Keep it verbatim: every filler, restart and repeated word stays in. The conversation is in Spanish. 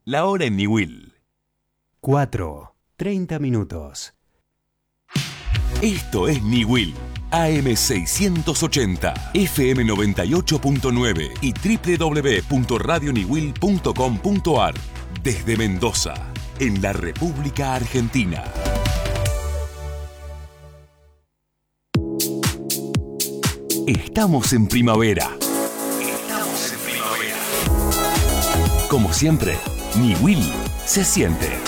La hora en Niwil. cuatro, treinta minutos. Esto es Niwil. A M seiscientos ochenta, F M noventa y ocho punto nueve y doble u doble u doble u punto radio niwil punto com punto a r. Desde Mendoza, en la República Argentina. Estamos en primavera. Estamos en primavera. Como siempre, Niwil se siente.